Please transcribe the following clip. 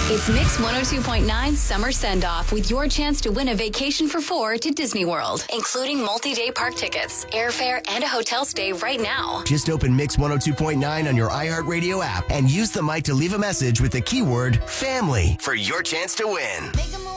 It's Mix 102.9 Summer Send-Off with your chance to win a vacation for 4 to Disney World, including multi-day park tickets, airfare, and a hotel stay right now. Just open Mix 102.9 on your iHeartRadio app and use the mic to leave a message with the keyword family for your chance to win.